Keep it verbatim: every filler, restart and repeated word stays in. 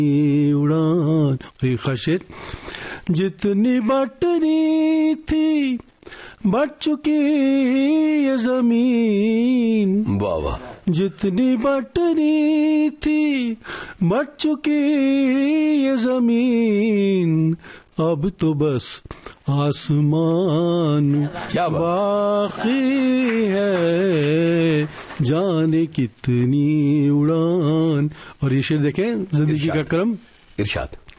उड़ान। और ये खासियत, जितनी बटनी थी बढ़ चुकी ये जमीन, वाह वाह, जितनी बटनी थी बढ़ चुकी ये जमीन, अब तो बस आसमान बाकी है, जाने कितनी उड़ान। और ये शेर देखें, जिंदगी का क्रम, इरशाद।